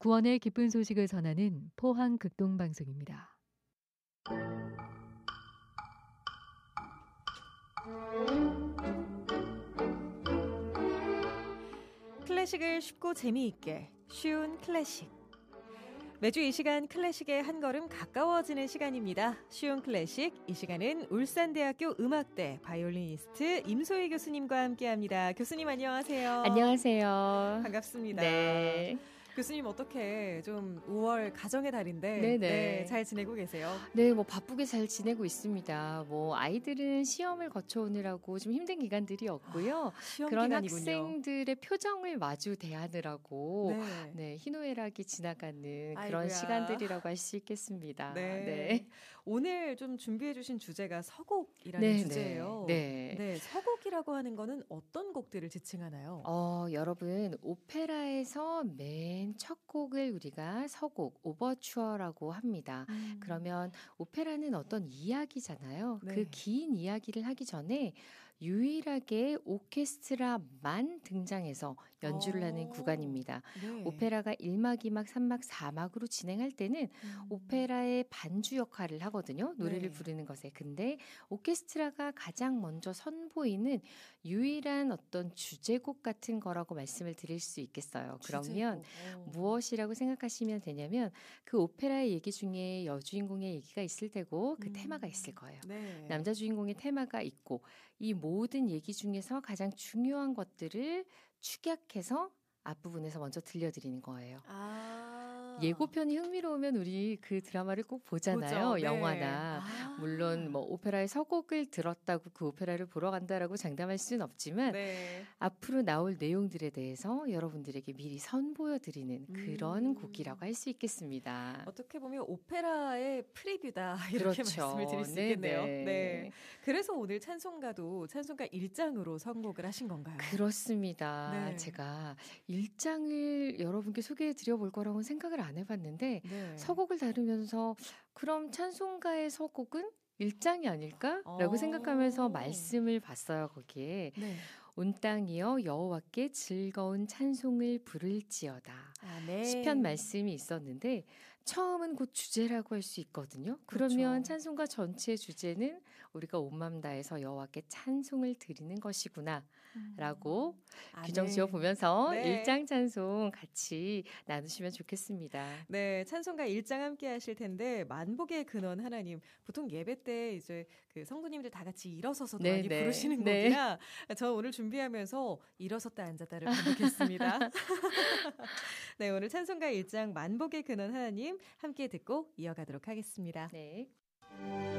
구원의 기쁜 소식을 전하는 포항 극동방송입니다. 클래식을 쉽고 재미있게 쉬운 클래식. 매주 이 시간 클래식에 한 걸음 가까워지는 시간입니다. 쉬운 클래식, 이 시간은 울산대학교 음악대 바이올리니스트 임소희 교수님과 함께합니다. 교수님 안녕하세요. 안녕하세요. 반갑습니다. 네. 교수님 어떻게 좀 5월 가정의 달인데 네네. 네, 잘 지내고 계세요? 네, 바쁘게 잘 지내고 있습니다. 아이들은 시험을 거쳐오느라고 좀 힘든 기간들이었고요. 시험 그런 기간이군요. 학생들의 표정을 마주 대하느라고 네. 희노애락이 지나가는 아이고야. 그런 시간들이라고 할 수 있겠습니다. 네. 오늘 좀 준비해 주신 주제가 서곡이라는 주제예요. 네. 서곡이라고 하는 거는 어떤 곡들을 지칭하나요? 여러분, 오페라에서 맨 첫 곡을 우리가 서곡, 오버추어라고 합니다. 그러면 오페라는 어떤 이야기잖아요. 네. 그 긴 이야기를 하기 전에 유일하게 오케스트라만 등장해서 연주를 하는 구간입니다. 네. 오페라가 1막, 2막, 3막, 4막으로 진행할 때는 오페라의 반주 역할을 하거든요. 노래를 네. 부르는 것에. 근데 오케스트라가 가장 먼저 선보이는 유일한 어떤 주제곡 같은 거라고 말씀을 드릴 수 있겠어요. 그러면 무엇이라고 생각하시면 되냐면 그 오페라의 얘기 중에 여주인공의 얘기가 있을 테고 그 테마가 있을 거예요. 네. 남자 주인공의 테마가 있고 이 모든 얘기 중에서 가장 중요한 것들을 축약해서 앞부분에서 먼저 들려드리는 거예요. 예고편이 흥미로우면 우리 그 드라마를 꼭 보잖아요. 보죠. 네. 영화나. 물론 오페라의 서곡을 들었다고 그 오페라를 보러 간다라고 장담할 수는 없지만 앞으로 나올 내용들에 대해서 여러분들에게 미리 선보여드리는 그런 곡이라고 할 수 있겠습니다. 어떻게 보면 오페라의 프리뷰다 이렇게 그렇죠. 말씀을 드릴 수 있겠네요. 네네. 네. 그래서 오늘 찬송가도 찬송가 1장으로 선곡을 하신 건가요? 그렇습니다. 네. 제가 1장을 여러분께 소개해 드려볼 거라고는 생각을 안 해봤는데 서곡을 다루면서 그럼 찬송가의 서곡은 1장이 아닐까라고 생각하면서 말씀을 봤어요. 거기에 온 땅이여 여호와께 즐거운 찬송을 부를지어다. 시편 말씀이 있었는데 처음은 곧 주제라고 할 수 있거든요. 그러면 찬송가 전체의 주제는 우리가 온 마음 다해서 여호와께 찬송을 드리는 것이구나 라고 규정 지어보면서 1장 찬송 같이 나누시면 좋겠습니다. 네, 찬송가 1장 함께 하실 텐데 만복의 근원 하나님, 보통 예배 때 이제 그 성도님들 다 같이 일어서서 많이 부르시는 곡이라 저 오늘 준비하면서 일어섰다 앉았다를 반복했습니다. 네, 오늘 찬송가 1장 만복의 근원 하나님 함께 듣고 이어가도록 하겠습니다. 네.